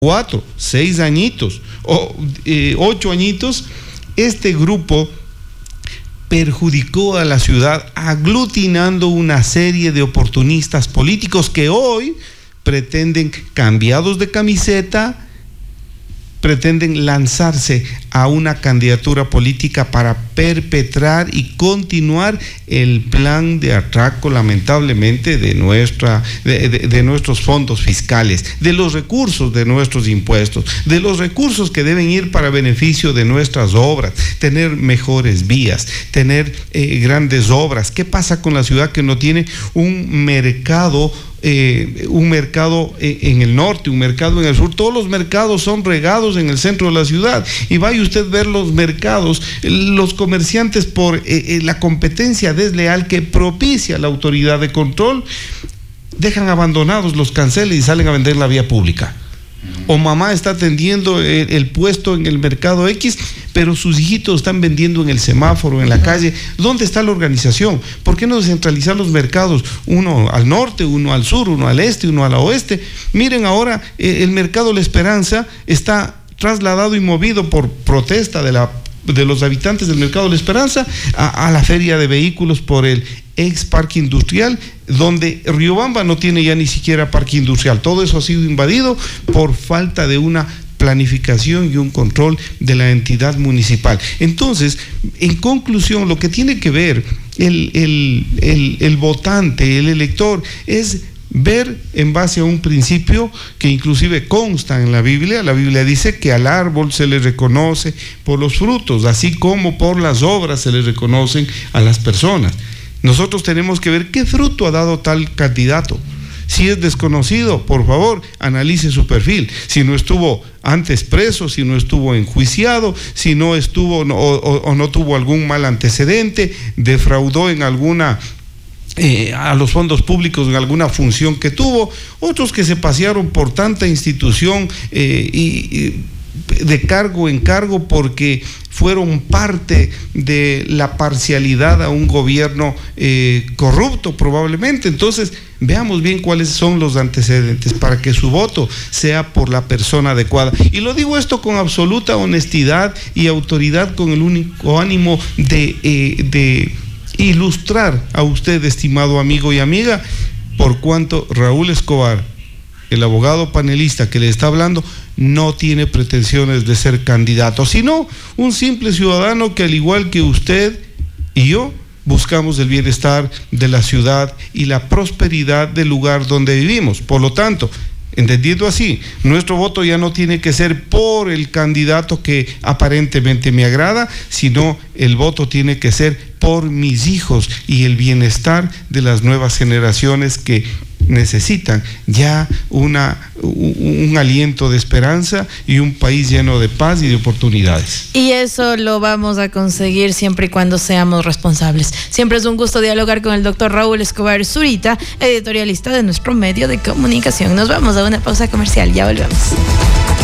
4, 6 añitos o 8 añitos, este grupo perjudicó a la ciudad aglutinando una serie de oportunistas políticos que hoy pretenden, cambiados de camiseta, pretenden lanzarse a una candidatura política para perpetrar y continuar el plan de atraco, lamentablemente, de nuestros fondos fiscales, de los recursos de nuestros impuestos, de los recursos que deben ir para beneficio de nuestras obras, tener mejores vías, tener grandes obras. ¿Qué pasa con la ciudad que no tiene un mercado en el norte, un mercado en el sur? Todos los mercados son regados en el centro de la ciudad, y vaya usted a ver los mercados, los comerciantes, por la competencia desleal que propicia la autoridad de control, dejan abandonados los canceles y salen a vender la vía pública. O mamá está atendiendo el puesto en el mercado X, pero sus hijitos están vendiendo en el semáforo, en la calle. ¿Dónde está la organización? ¿Por qué no descentralizar los mercados? Uno al norte, uno al sur, uno al este, uno al oeste. Miren ahora, el mercado La Esperanza está trasladado y movido por protesta de los habitantes del mercado La Esperanza a la feria de vehículos por el ex parque industrial, donde Riobamba no tiene ya ni siquiera parque industrial. Todo eso ha sido invadido por falta de una planificación y un control de la entidad municipal. Entonces, en conclusión, lo que tiene que ver el votante, el elector, es ver en base a un principio que inclusive consta en la Biblia. La Biblia dice que al árbol se le reconoce por los frutos, así como por las obras se le reconocen a las personas. Nosotros tenemos que ver qué fruto ha dado tal candidato. Si es desconocido, por favor, analice su perfil. Si no estuvo antes preso, si no estuvo enjuiciado, si no estuvo o no tuvo algún mal antecedente, defraudó en alguna a los fondos públicos en alguna función que tuvo, otros que se pasearon por tanta institución y de cargo en cargo porque fueron parte de la parcialidad a un gobierno corrupto probablemente. Entonces, veamos bien cuáles son los antecedentes para que su voto sea por la persona adecuada. Y lo digo esto con absoluta honestidad y autoridad, con el único ánimo de ilustrar a usted, estimado amigo y amiga, por cuanto Raúl Escobar, el abogado panelista que le está hablando, no tiene pretensiones de ser candidato, sino un simple ciudadano que, al igual que usted y yo, buscamos el bienestar de la ciudad y la prosperidad del lugar donde vivimos. Por lo tanto, entendiendo así, nuestro voto ya no tiene que ser por el candidato que aparentemente me agrada, sino el voto tiene que ser por mis hijos y el bienestar de las nuevas generaciones que necesitan ya un aliento de esperanza y un país lleno de paz y de oportunidades. Y eso lo vamos a conseguir siempre y cuando seamos responsables. Siempre es un gusto dialogar con el doctor Raúl Escobar Zurita, editorialista de nuestro medio de comunicación. Nos vamos a una pausa comercial, ya volvemos.